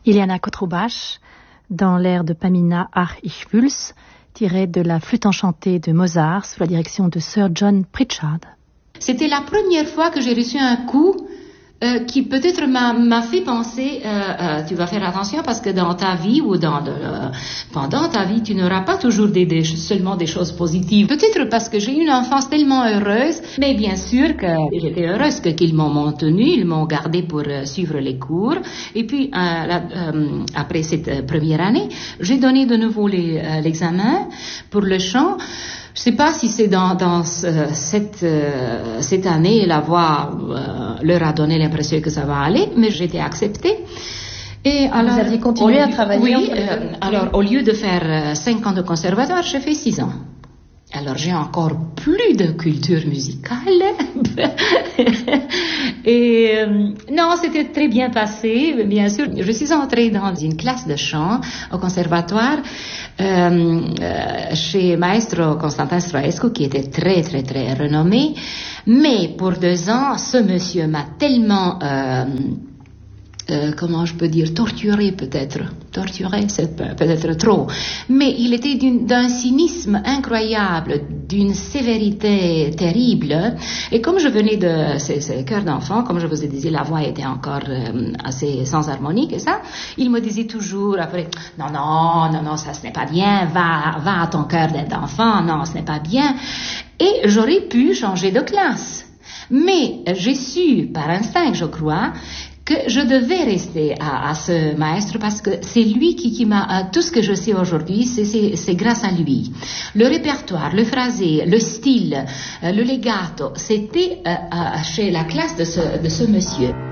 Iliana Kotrubach, dans l'air de Pamina Ach ich Wüls, tiré de la flûte enchantée de Mozart sous la direction de Sir John Pritchard. C'était la première fois que j'ai reçu un coup qui peut-être m'a fait penser, tu vas faire attention parce que dans ta vie ou pendant ta vie, tu n'auras pas toujours seulement des choses positives. Peut-être parce que j'ai eu une enfance tellement heureuse, mais bien sûr que j'étais heureuse qu'ils m'ont maintenue, ils m'ont gardée pour suivre les cours. Et puis, après cette première année, j'ai donné de nouveau l'examen pour le chant. Je sais pas si c'est dans cette année, la voix leur a donné l'impression que ça va aller, mais j'ai été acceptée. Et alors, vous aviez continué à travailler? Oui, alors au lieu de faire 5 ans de conservatoire, j'ai fait 6 ans. Alors j'ai encore plus de culture musicale. Et non, c'était très bien passé. Bien sûr, je suis entrée dans une classe de chant au conservatoire chez Maestro Constantin Stroescu, qui était très très très renommé. Mais pour 2 ans, ce monsieur m'a tellement comment je peux dire, torturé peut-être. Torturé, c'est peut-être trop. Mais il était d'un cynisme incroyable, d'une sévérité terrible. Et comme je venais de ces chœurs d'enfants, comme je vous ai dit, la voix était encore assez sans harmonique et ça, il me disait toujours après, non, ça ce n'est pas bien, va à ton chœur d'enfant, non, ce n'est pas bien. Et j'aurais pu changer de classe. Mais j'ai su, par instinct, je crois, que je devais rester à ce maestro parce que c'est lui qui m'a tout ce que je sais aujourd'hui, c'est grâce à lui. Le répertoire, le phrasé, le style, le legato, c'était chez la classe de ce monsieur.